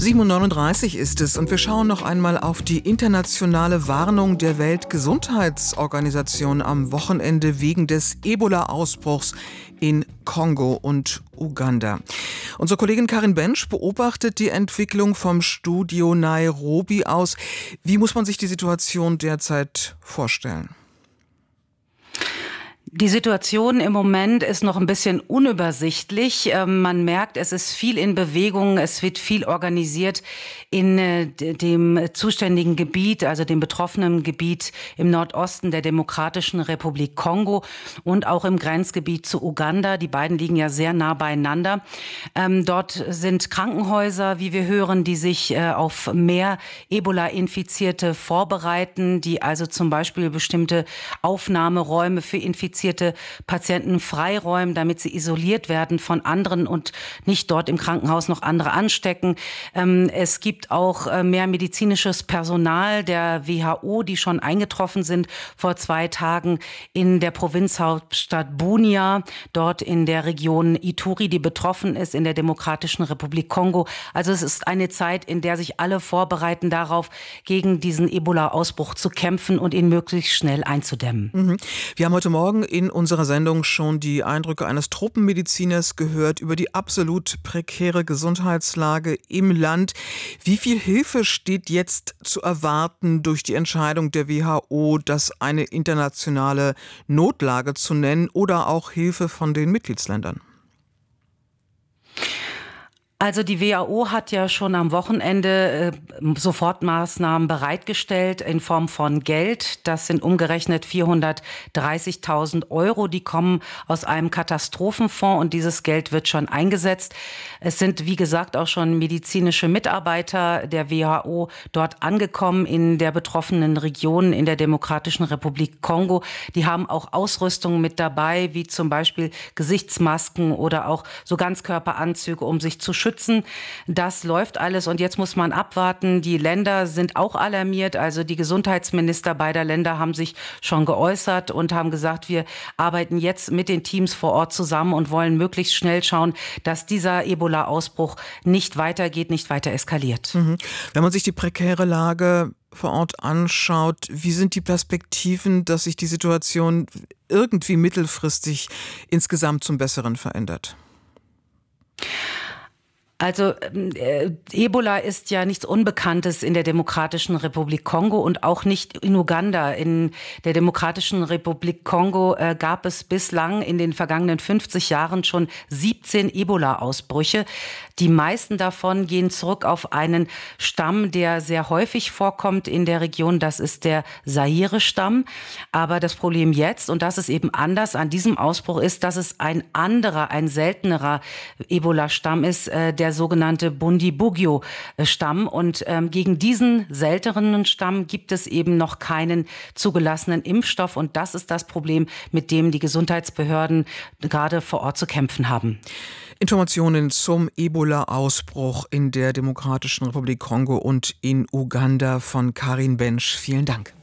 7:39 ist es und wir schauen noch einmal auf die internationale Warnung der Weltgesundheitsorganisation am Wochenende wegen des Ebola-Ausbruchs in Kongo und Uganda. Unsere Kollegin Karin Bensch beobachtet die Entwicklung vom Studio Nairobi aus. Wie muss man sich die Situation derzeit vorstellen? Die Situation im Moment ist noch ein bisschen unübersichtlich. Man merkt, es ist viel in Bewegung, es wird viel organisiert in dem zuständigen Gebiet, also dem betroffenen Gebiet im Nordosten der Demokratischen Republik Kongo und auch im Grenzgebiet zu Uganda. Die beiden liegen ja sehr nah beieinander. Dort sind Krankenhäuser, wie wir hören, die sich auf mehr Ebola-Infizierte vorbereiten, die also zum Beispiel bestimmte Aufnahmeräume für Infizierte Patienten freiräumen, damit sie isoliert werden von anderen und nicht dort im Krankenhaus noch andere anstecken. Es gibt auch mehr medizinisches Personal der WHO, die schon eingetroffen sind vor 2 Tagen in der Provinzhauptstadt Bunia, dort in der Region Ituri, die betroffen ist, in der Demokratischen Republik Kongo. Also es ist eine Zeit, in der sich alle vorbereiten darauf, gegen diesen Ebola-Ausbruch zu kämpfen und ihn möglichst schnell einzudämmen. Wir haben heute Morgen in unserer Sendung schon die Eindrücke eines Tropenmediziners gehört über die absolut prekäre Gesundheitslage im Land. Wie viel Hilfe steht jetzt zu erwarten durch die Entscheidung der WHO, das eine internationale Notlage zu nennen, oder auch Hilfe von den Mitgliedsländern? Also die WHO hat ja schon am Wochenende Sofortmaßnahmen bereitgestellt in Form von Geld. Das sind umgerechnet 430.000 €. Die kommen aus einem Katastrophenfonds und dieses Geld wird schon eingesetzt. Es sind, wie gesagt, auch schon medizinische Mitarbeiter der WHO dort angekommen in der betroffenen Region in der Demokratischen Republik Kongo. Die haben auch Ausrüstung mit dabei, wie zum Beispiel Gesichtsmasken oder auch so Ganzkörperanzüge, um sich zu schützen. Das läuft alles und jetzt muss man abwarten. Die Länder sind auch alarmiert. Also die Gesundheitsminister beider Länder haben sich schon geäußert und haben gesagt, wir arbeiten jetzt mit den Teams vor Ort zusammen und wollen möglichst schnell schauen, dass dieser Ebola-Ausbruch nicht weitergeht, nicht weiter eskaliert. Wenn man sich die prekäre Lage vor Ort anschaut, wie sind die Perspektiven, dass sich die Situation irgendwie mittelfristig insgesamt zum Besseren verändert? Also Ebola ist ja nichts Unbekanntes in der Demokratischen Republik Kongo und auch nicht in Uganda. In der Demokratischen Republik Kongo gab es bislang in den vergangenen 50 Jahren schon 17 Ebola-Ausbrüche. Die meisten davon gehen zurück auf einen Stamm, der sehr häufig vorkommt in der Region. Das ist der Zaire-Stamm. Aber das Problem jetzt, und das ist eben anders an diesem Ausbruch, ist, dass es ein seltenerer Ebola-Stamm ist, der sogenannte Bundibugyo-Stamm. Und gegen diesen seltenen Stamm gibt es eben noch keinen zugelassenen Impfstoff. Und das ist das Problem, mit dem die Gesundheitsbehörden gerade vor Ort zu kämpfen haben. Informationen zum Ebola-Ausbruch in der Demokratischen Republik Kongo und in Uganda von Karin Bensch. Vielen Dank.